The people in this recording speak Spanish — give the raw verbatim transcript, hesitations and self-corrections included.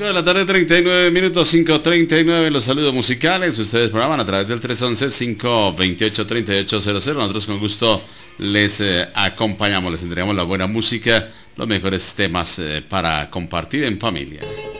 cinco de la tarde, treinta y nueve minutos, cinco treinta y nueve, los saludos musicales. Ustedes programan a través del tres once, cinco veintiocho, treinta y ocho cero cero. Nosotros con gusto les eh, acompañamos, les tendremos la buena música, los mejores temas eh, para compartir en familia.